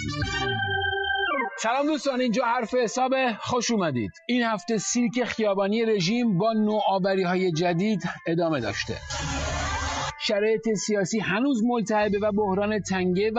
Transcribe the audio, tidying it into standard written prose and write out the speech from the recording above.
سلام دوستان، اینجا حرف حساب. خوش اومدید. این هفته سیرک خیابانی رژیم با نوآوری‌های جدید ادامه داشته. شرایط سیاسی هنوز ملتهبه و بحران تنگه و